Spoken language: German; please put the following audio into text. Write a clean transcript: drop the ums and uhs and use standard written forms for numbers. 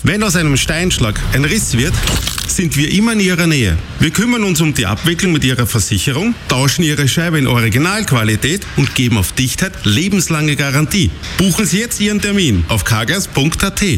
Wenn aus einem Steinschlag ein Riss wird, sind wir immer in Ihrer Nähe. Wir kümmern uns um die Abwicklung mit Ihrer Versicherung, tauschen Ihre Scheibe in Originalqualität und geben auf Dichtheit lebenslange Garantie. Buchen Sie jetzt Ihren Termin auf carglass.at.